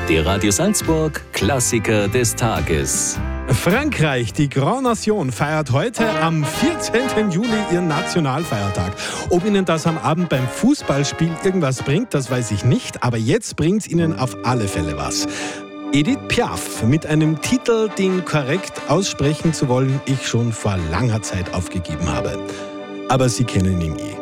Der Radio Salzburg Klassiker des Tages. Frankreich, die Grand Nation, feiert heute am 14. Juli ihren Nationalfeiertag. Ob Ihnen das am Abend beim Fußballspiel irgendwas bringt, das weiß ich nicht, aber jetzt bringt es Ihnen auf alle Fälle was. Edith Piaf mit einem Titel, den korrekt aussprechen zu wollen, ich schon vor langer Zeit aufgegeben habe. Aber Sie kennen ihn eh.